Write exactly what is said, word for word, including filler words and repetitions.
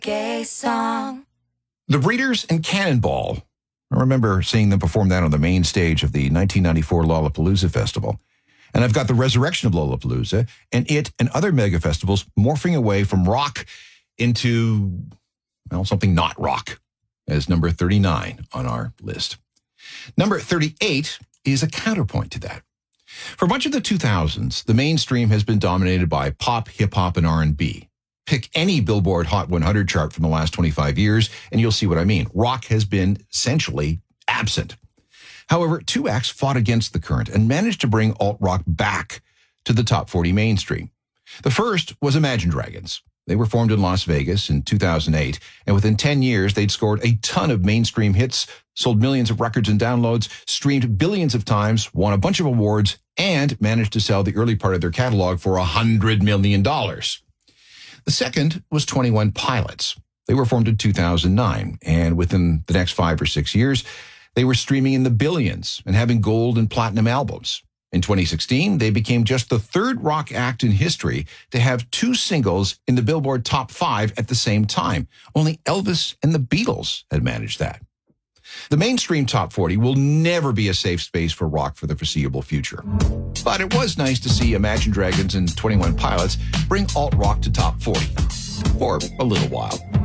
gay song. The Breeders and Cannonball. I remember seeing them perform that on the main stage of the nineteen ninety-four Lollapalooza Festival. And I've got the resurrection of Lollapalooza and it and other mega festivals morphing away from rock into, well, something not rock as number thirty-nine on our list. Number thirty-eight is a counterpoint to that. For much of the two thousands, the mainstream has been dominated by pop, hip-hop, and R and B. Pick any Billboard Hot one hundred chart from the last twenty-five years, and you'll see what I mean. Rock has been essentially absent. However, two acts fought against the current and managed to bring alt-rock back to the top forty mainstream. The first was Imagine Dragons. They were formed in Las Vegas in two thousand eight, and within ten years, they'd scored a ton of mainstream hits, sold millions of records and downloads, streamed billions of times, won a bunch of awards, and managed to sell the early part of their catalog for one hundred million dollars. The second was twenty-one Pilots. They were formed in two thousand nine, and within the next five or six years, they were streaming in the billions and having gold and platinum albums. In twenty sixteen, they became just the third rock act in history to have two singles in the Billboard Top five at the same time. Only Elvis and the Beatles had managed that. The mainstream Top forty will never be a safe space for rock for the foreseeable future. But it was nice to see Imagine Dragons and twenty-one Pilots bring alt-rock to Top forty for a little while.